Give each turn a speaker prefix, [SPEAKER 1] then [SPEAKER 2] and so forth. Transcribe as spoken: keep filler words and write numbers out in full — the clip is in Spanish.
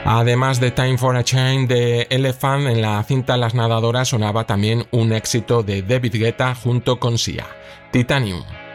[SPEAKER 1] Además de Time for a Change de Elephant, en la cinta Las nadadoras sonaba también un éxito de David Guetta junto con Sia, Titanium.